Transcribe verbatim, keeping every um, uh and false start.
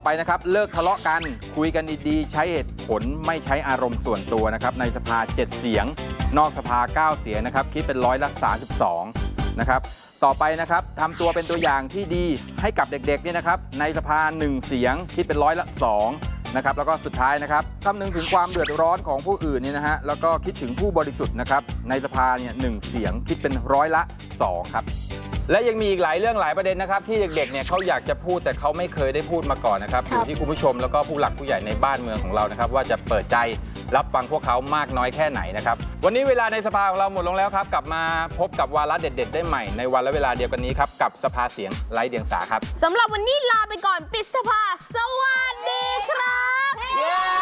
ไปนะครับเลิกทะเลาะกันคุยกันดีๆใช้เหตุผลไม่ใช้อารมณ์ส่วนตัวนะครับในสภาเจ็ดเสียงนอกสภาเก้าเสียงนะครับคิดเป็นร้อยละสามสิบสองนะครับต่อไปนะครับทำตัวเป็นตัวอย่างที่ดีให้กับเด็กๆเนี่ยนะครับในสภาหนึ่งเสียงคิดเป็นร้อยละสองนะครับแล้วก็สุดท้ายนะครับคำนึงถึงความเดือดร้อนของผู้อื่นเนี่ยนะฮะแล้วก็คิดถึงผู้บริสุทธิ์นะครับในสภาเนี่ยหนึ่งเสียงคิดเป็นร้อยละสองครับและยังมีอีกหลายเรื่องหลายประเด็นนะครับที่เด็กๆเนี่ยเขาอยากจะพูดแต่เขาไม่เคยได้พูดมาก่อนนะครับอยู่ที่คุณผู้ชมแล้วก็ผู้หลักผู้ใหญ่ในบ้านเมืองของเรานะครับว่าจะเปิดใจรับฟังพวกเขามากน้อยแค่ไหนนะครับวันนี้เวลาในสภาของเราหมดลงแล้วครับกลับมาพบกับวาระเด็ดๆได้ใหม่ในวันและเวลาเดียวกันนี้ครับกับสภาเสียงไร้เดียงสาครับสำหรับวันนี้ลาไปก่อนปิดสภาสวัสดีครับ